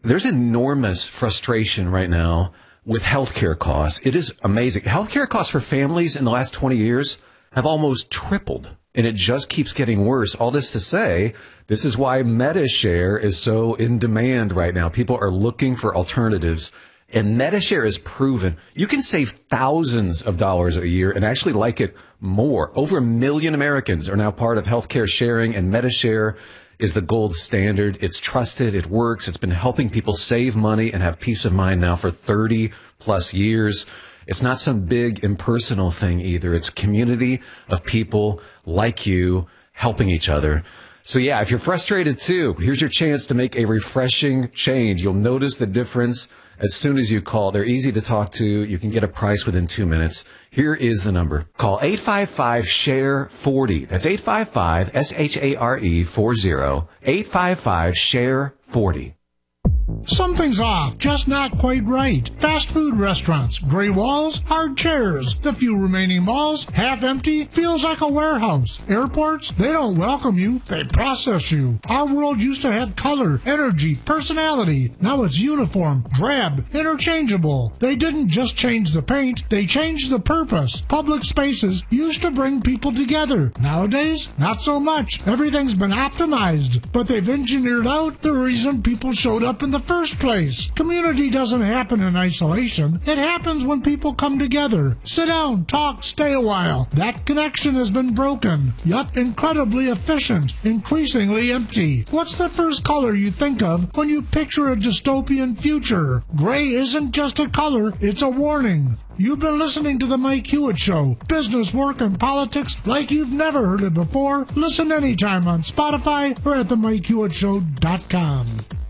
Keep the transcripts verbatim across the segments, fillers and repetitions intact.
there's enormous frustration right now with healthcare costs. It is amazing. Healthcare costs for families in the last twenty years have almost tripled, and it just keeps getting worse. All this to say, this is why MediShare is so in demand right now. People are looking for alternatives, and MediShare is proven. You can save thousands of dollars a year and actually like it more. Over a million Americans are now part of healthcare sharing, and MediShare is the gold standard. It's trusted. It works. It's been helping people save money and have peace of mind now for thirty plus years. It's not some big impersonal thing either. It's a community of people like you helping each other. So yeah, if you're frustrated too, here's your chance to make a refreshing change. You'll notice the difference as soon as you call. They're easy to talk to. You can get a price within two minutes. Here is the number. Call eight five five, S H A R E, forty. That's eight five five, S H A R E, forty. eight five five, S H A R E, forty. Something's off, just not quite right. Fast food restaurants, gray walls, hard chairs. The few remaining malls, half empty, feels like a warehouse. Airports, they don't welcome you, they process you. Our world used to have color, energy, personality. Now it's uniform, drab, interchangeable. They didn't just change the paint, they changed the purpose. Public spaces used to bring people together. Nowadays, not so much. Everything's been optimized, but they've engineered out the reason people showed up in the first place. Community doesn't happen in isolation. It happens when people come together. Sit down, talk, stay a while. That connection has been broken, yet incredibly efficient, increasingly empty. What's the first color you think of when you picture a dystopian future? Gray isn't just a color, it's a warning. You've been listening to The Mike Hewitt Show. Business, work, and politics like you've never heard it before. Listen anytime on Spotify or at the mike hewitt show dot com.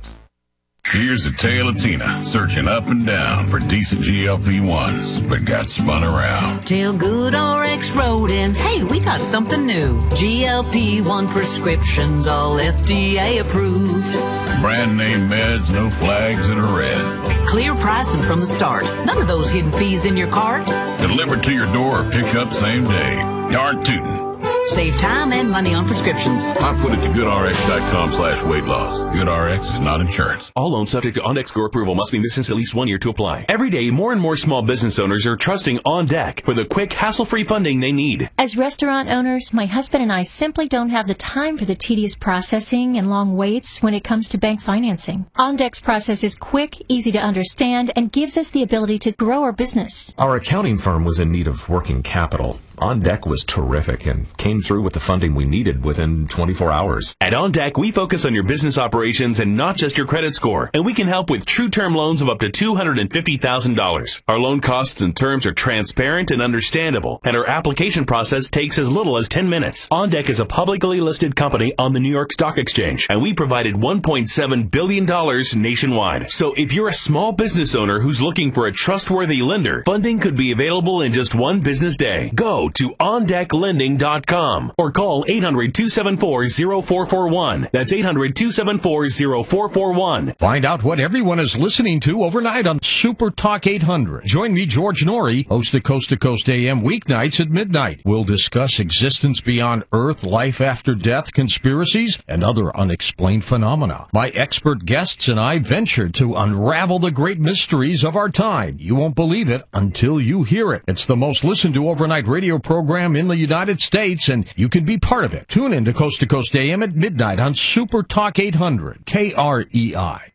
Here's a tale of Tina searching up and down for decent G L P ones, but got spun around. Till Good R X wrote in, hey, we got something new. G L P one prescriptions, all F D A approved. Brand name meds, no flags in a red. Clear pricing from the start. None of those hidden fees in your cart. Delivered to your door or pick up same day. Darn tootin'. Save time and money on prescriptions. I put it to goodrx.com slash weight loss. GoodRx is not insurance. All loans subject to OnDeck score approval must be missed since at least one year to apply. Every day, more and more small business owners are trusting OnDeck for the quick, hassle-free funding they need. As restaurant owners, my husband and I simply don't have the time for the tedious processing and long waits when it comes to bank financing. OnDeck's process is quick, easy to understand, and gives us the ability to grow our business. Our accounting firm was in need of working capital. OnDeck was terrific and came through with the funding we needed within twenty-four hours. At OnDeck, we focus on your business operations and not just your credit score, and we can help with true term loans of up to two hundred fifty thousand dollars. Our loan costs and terms are transparent and understandable, and our application process takes as little as ten minutes. OnDeck is a publicly listed company on the New York Stock Exchange, and we provided one point seven billion dollars nationwide. So if you're a small business owner who's looking for a trustworthy lender, funding could be available in just one business day. Go to on deck lending dot com or call eight hundred, two seven four, zero four four one. That's eight hundred, two seven four, zero four four one. Find out what everyone is listening to overnight on Super Talk eight hundred. Join me, George Norrie, host of Coast to Coast A M weeknights at midnight. We'll discuss existence beyond Earth, life after death, conspiracies, and other unexplained phenomena. My expert guests and I venture to unravel the great mysteries of our time. You won't believe it until you hear it. It's the most listened to overnight radio program in the United States, and you can be part of it. Tune in to Coast to Coast A M at midnight on Super Talk eight hundred, K R E I.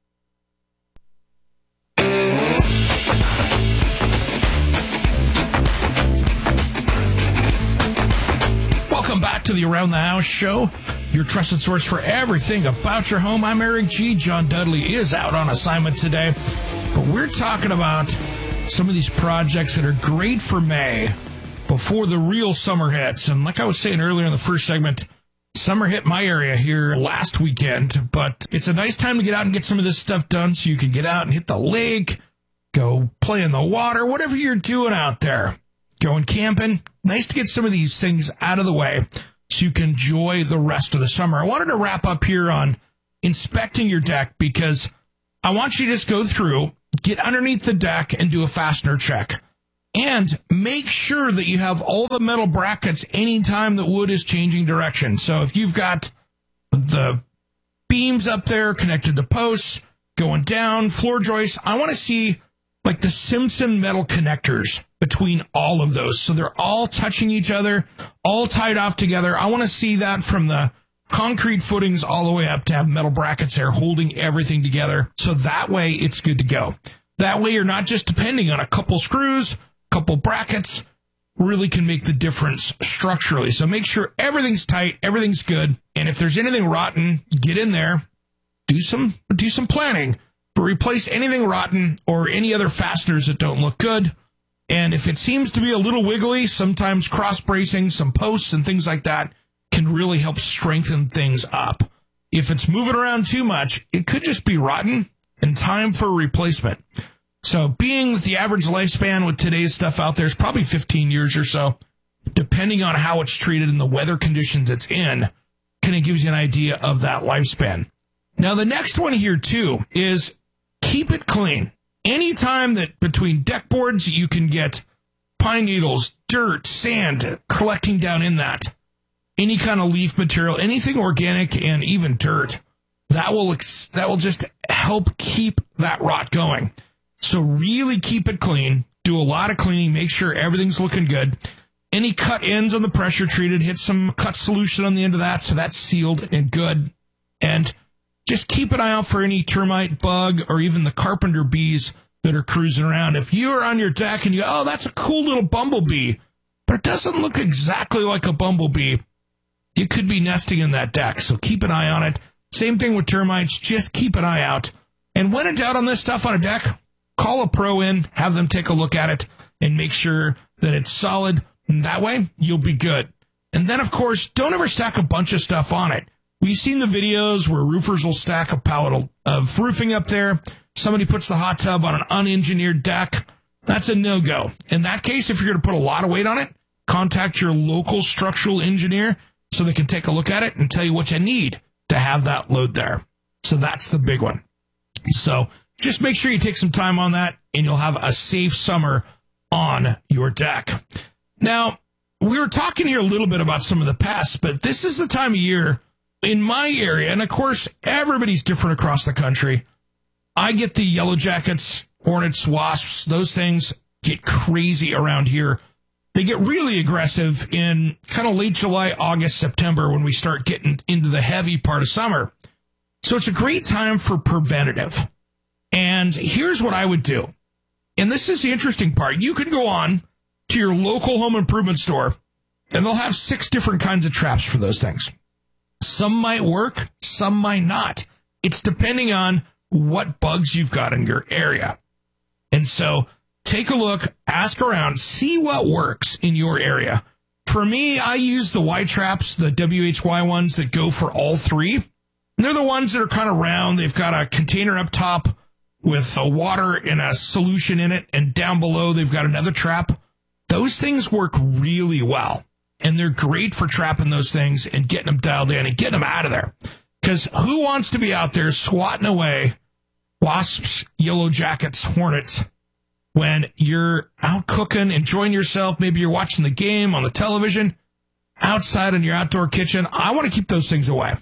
Welcome back to the Around the House show, your trusted source for everything about your home. I'm Eric G. John Dudley is out on assignment today, but we're talking about some of these projects that are great for May before the real summer hits. And like I was saying earlier in the first segment, summer hit my area here last weekend, but it's a nice time to get out and get some of this stuff done so you can get out and hit the lake, go play in the water, whatever you're doing out there. Going camping, nice to get some of these things out of the way so you can enjoy the rest of the summer. I wanted to wrap up here on inspecting your deck because I want you to just go through, get underneath the deck and do a fastener check. And make sure that you have all the metal brackets anytime the wood is changing direction. So if you've got the beams up there connected to posts, going down, floor joists. I want to see like the Simpson metal connectors between all of those. So they're all touching each other, all tied off together. I want to see that from the concrete footings all the way up to have metal brackets there holding everything together. So that way it's good to go. That way you're not just depending on a couple screws, couple brackets, really can make the difference structurally. So make sure everything's tight, everything's good. And if there's anything rotten, get in there, do some, do some planning. But replace anything rotten or any other fasteners that don't look good. And if it seems to be a little wiggly, sometimes cross bracing, some posts and things like that can really help strengthen things up. If it's moving around too much, it could just be rotten and time for a replacement. So being the average lifespan with today's stuff out there is probably fifteen years or so, depending on how it's treated and the weather conditions it's in, kind of gives you an idea of that lifespan. Now, the next one here, too, is keep it clean. Anytime that between deck boards, you can get pine needles, dirt, sand collecting down in that, any kind of leaf material, anything organic and even dirt, that will ex- that will just help keep that rot going. So really keep it clean. Do a lot of cleaning. Make sure everything's looking good. Any cut ends on the pressure treated, hit some cut solution on the end of that so that's sealed and good. And just keep an eye out for any termite, bug, or even the carpenter bees that are cruising around. If you are on your deck and you go, oh, that's a cool little bumblebee, but it doesn't look exactly like a bumblebee, it could be nesting in that deck. So keep an eye on it. Same thing with termites. Just keep an eye out. And when in doubt on this stuff on a deck, call a pro in, have them take a look at it, and make sure that it's solid. And that way, you'll be good. And then, of course, don't ever stack a bunch of stuff on it. We've seen the videos where roofers will stack a pallet of roofing up there. Somebody puts the hot tub on an unengineered deck. That's a no-go. In that case, if you're going to put a lot of weight on it, contact your local structural engineer so they can take a look at it and tell you what you need to have that load there. So that's the big one. So just make sure you take some time on that, and you'll have a safe summer on your deck. Now, we were talking here a little bit about some of the pests, but this is the time of year in my area, and of course, everybody's different across the country. I get the yellow jackets, hornets, wasps, those things get crazy around here. They get really aggressive in kind of late July, August, September when we start getting into the heavy part of summer. So it's a great time for preventative. And here's what I would do. And this is the interesting part. You can go on to your local home improvement store, and they'll have six different kinds of traps for those things. Some might work, some might not. It's depending on what bugs you've got in your area. And so take a look, ask around, see what works in your area. For me, I use the Y traps, the W H Y ones that go for all three. And they're the ones that are kind of round. They've got a container up top with a water and a solution in it. And down below, they've got another trap. Those things work really well. And they're great for trapping those things and getting them dialed in and getting them out of there. Because who wants to be out there swatting away wasps, yellow jackets, hornets when you're out cooking, enjoying yourself? Maybe you're watching the game on the television, outside in your outdoor kitchen. I want to keep those things away.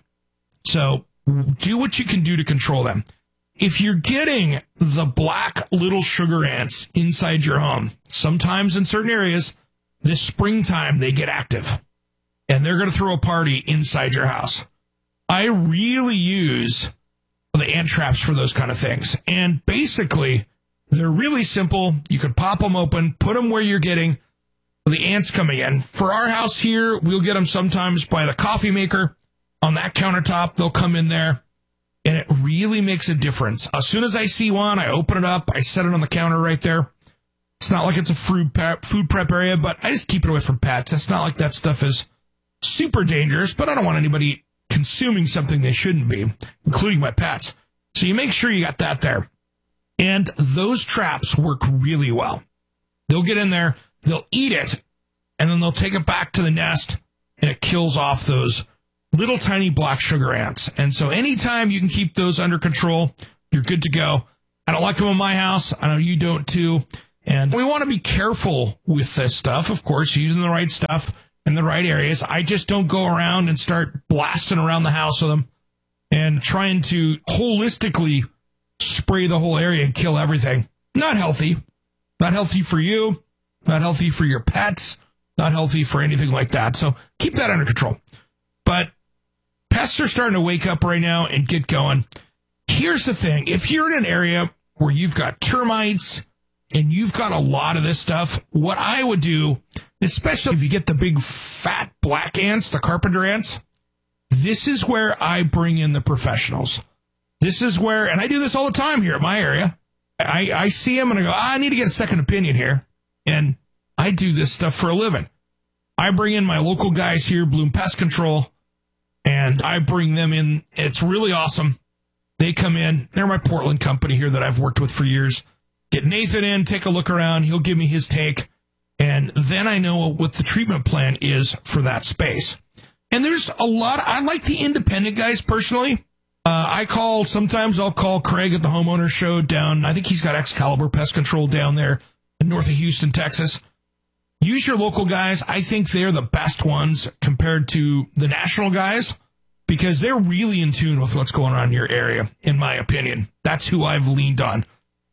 So do what you can do to control them. If you're getting the black little sugar ants inside your home, sometimes in certain areas, this springtime, they get active, and they're going to throw a party inside your house. I really use the ant traps for those kind of things. And basically, they're really simple. You could pop them open, put them where you're getting the ants coming in. For our house here, we'll get them sometimes by the coffee maker. On that countertop, they'll come in there, and it really makes a difference. As soon as I see one, I open it up. I set it on the counter right there. It's not like it's a food prep, food prep area, but I just keep it away from pets. It's not like that stuff is super dangerous, but I don't want anybody consuming something they shouldn't be, including my pets. So you make sure you got that there. And those traps work really well. They'll get in there, they'll eat it, and then they'll take it back to the nest, and it kills off those little tiny black sugar ants. And so anytime you can keep those under control, you're good to go. I don't like them in my house. I know you don't too. And we want to be careful with this stuff, of course, using the right stuff in the right areas. I just don't go around and start blasting around the house with them and trying to holistically spray the whole area and kill everything. Not healthy. Not healthy for you. Not healthy for your pets. Not healthy for anything like that. So keep that under control. But pests are starting to wake up right now and get going. Here's the thing. If you're in an area where you've got termites and you've got a lot of this stuff, what I would do, especially if you get the big fat black ants, the carpenter ants, this is where I bring in the professionals. This is where, and I do this all the time here in my area. I, I see them and I go, I need to get a second opinion here. And I do this stuff for a living. I bring in my local guys here, Bloom Pest Control, and I bring them in. It's really awesome. They come in. They're my Portland company here that I've worked with for years. Get Nathan in, take a look around. He'll give me his take. And then I know what the treatment plan is for that space. And there's a lot. Of, I like the independent guys personally. Uh, I call, sometimes I'll call Craig at the homeowner show down. I think he's got Excalibur Pest Control down there north of Houston, Texas. Use your local guys. I think they're the best ones compared to the national guys because they're really in tune with what's going on in your area, in my opinion. That's who I've leaned on.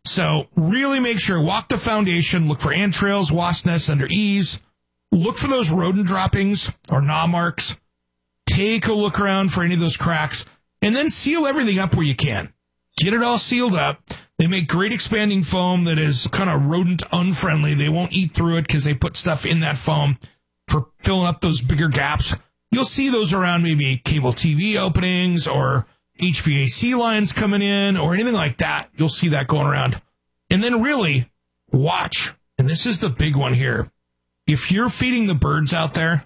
So really make sure, walk the foundation, look for entrails, wasp nests under eaves, look for those rodent droppings or gnaw marks, take a look around for any of those cracks, and then seal everything up where you can. Get it all sealed up. They make great expanding foam that is kind of rodent unfriendly. They won't eat through it because they put stuff in that foam for filling up those bigger gaps. You'll see those around maybe cable T V openings or H V A C lines coming in or anything like that. You'll see that going around. And then really watch. And this is the big one here. If you're feeding the birds out there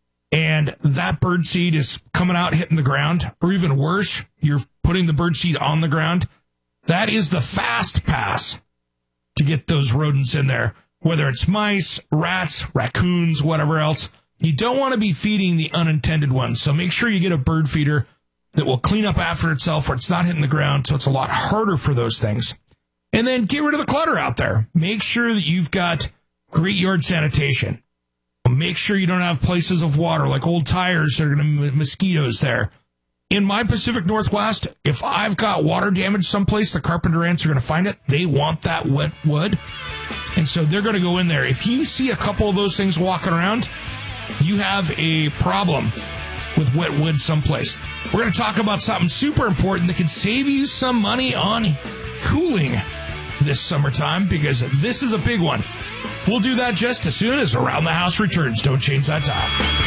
and that bird seed is coming out hitting the ground, or even worse, you're putting the bird seed on the ground, that is the fast pass to get those rodents in there, whether it's mice, rats, raccoons, whatever else. You don't want to be feeding the unintended ones. So make sure you get a bird feeder that will clean up after itself where it's not hitting the ground, so it's a lot harder for those things. And then get rid of the clutter out there. Make sure that you've got great yard sanitation. Make sure you don't have places of water like old tires that are going to mosquitoes there. In my Pacific Northwest, if I've got water damage someplace, the carpenter ants are going to find it. They want that wet wood. And so they're going to go in there. If you see a couple of those things walking around, you have a problem with wet wood someplace. We're going to talk about something super important that can save you some money on cooling this summertime, because this is a big one. We'll do that just as soon as Around the House returns. Don't change that dial.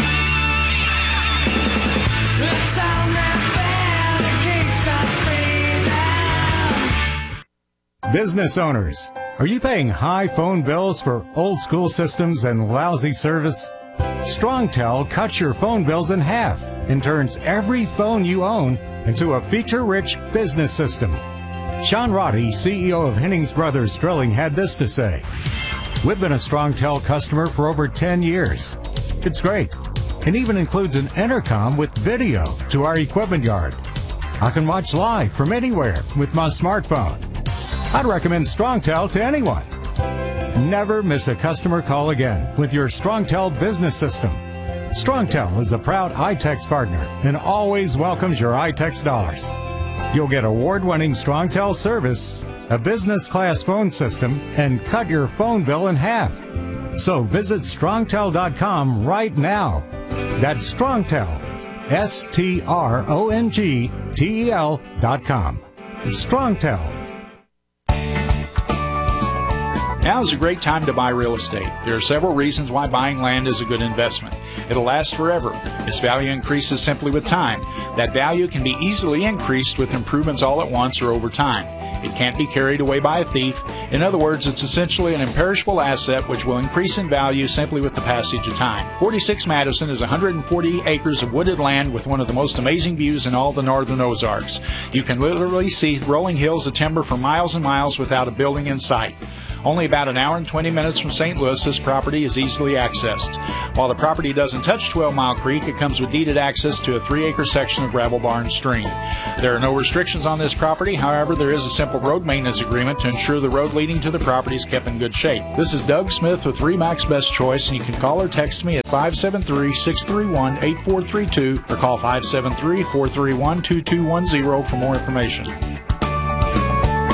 Business owners, are you paying high phone bills for old school systems and lousy service? StrongTel cuts your phone bills in half and turns every phone you own into a feature-rich business system. Sean Roddy, C E O of Hennings Brothers Drilling, had this to say. We've been a StrongTel customer for over ten years. It's great. It even includes an intercom with video to our equipment yard. I can watch live from anywhere with my smartphone. I'd recommend StrongTel to anyone. Never miss a customer call again with your StrongTel business system. StrongTel is a proud iTex partner and always welcomes your iTex dollars. You'll get award-winning StrongTel service, a business-class phone system, and cut your phone bill in half. So visit strongtel dot com right now. That's StrongTel, S T R O N G T E L dot com. It's StrongTel. Now is a great time to buy real estate. There are several reasons why buying land is a good investment. It'll last forever. Its value increases simply with time. That value can be easily increased with improvements all at once or over time. It can't be carried away by a thief. In other words, it's essentially an imperishable asset which will increase in value simply with the passage of time. forty-six Madison is one hundred forty acres of wooded land with one of the most amazing views in all the northern Ozarks. You can literally see rolling hills of timber for miles and miles without a building in sight. Only about an hour and twenty minutes from Saint Louis, this property is easily accessed. While the property doesn't touch twelve mile Creek, it comes with deeded access to a three acre section of Gravel Barn Stream. There are no restrictions on this property. However, there is a simple road maintenance agreement to ensure the road leading to the property is kept in good shape. This is Doug Smith with RE/MAX Best Choice, and you can call or text me at five seven three, six three one, eight four three two or call five seven three, four three one, two two one zero for more information.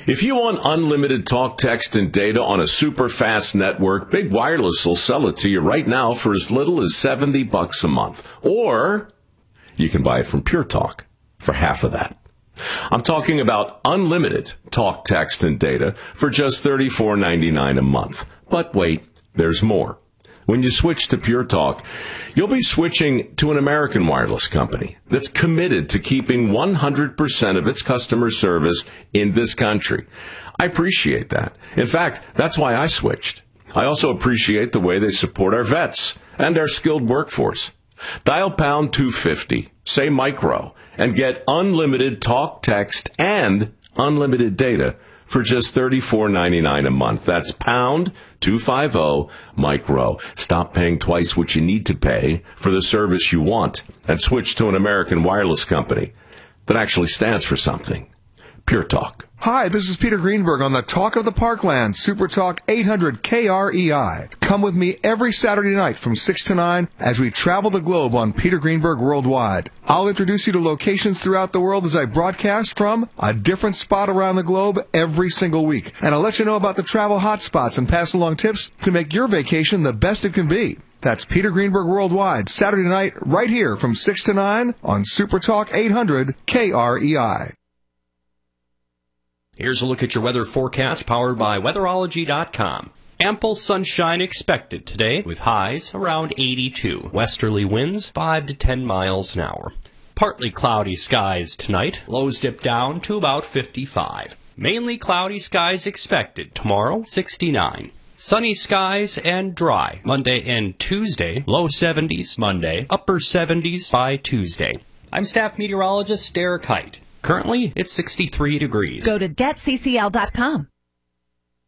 If you want unlimited talk, text, and data on a super fast network, Big Wireless will sell it to you right now for as little as seventy bucks a month. Or you can buy it from Pure Talk for half of that. I'm talking about unlimited talk, text, and data for just thirty-four ninety-nine a month. But wait, there's more. When you switch to Pure Talk, you'll be switching to an American wireless company that's committed to keeping one hundred percent of its customer service in this country. I appreciate that. In fact, that's why I switched. I also appreciate the way they support our vets and our skilled workforce. Dial pound two fifty, say micro, and get unlimited talk, text, and unlimited data for just thirty-four ninety-nine a month. That's pound two fifty micro. Stop paying twice what you need to pay for the service you want and switch to an American wireless company that actually stands for something. Pure Talk. Hi, this is Peter Greenberg on the Talk of the Parkland, Super Talk eight hundred K R E I. Come with me every Saturday night from six to nine as we travel the globe on Peter Greenberg Worldwide. I'll introduce you to locations throughout the world as I broadcast from a different spot around the globe every single week. And I'll let you know about the travel hotspots and pass along tips to make your vacation the best it can be. That's Peter Greenberg Worldwide, Saturday night, right here from six to nine on Super Talk eight hundred K R E I. Here's a look at your weather forecast powered by weatherology dot com. Ample sunshine expected today with highs around eighty-two. Westerly winds five to ten miles an hour. Partly cloudy skies tonight. Lows dip down to about fifty-five. Mainly cloudy skies expected tomorrow, sixty-nine. Sunny skies and dry Monday and Tuesday. Low seventies Monday, upper seventies by Tuesday. I'm staff meteorologist Derek Height. Currently, it's sixty-three degrees. Go to get c c l dot com.